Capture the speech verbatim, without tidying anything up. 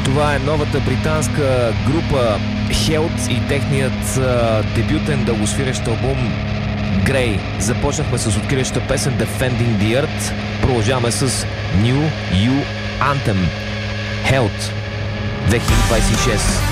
Това е новата британска група Health и техният а, дебютен дългосвирещ албум Grey. Започнахме с откриваща песен Defending the Earth. Продължаваме с New You Anthem. Health две хиляди двадесет и шест.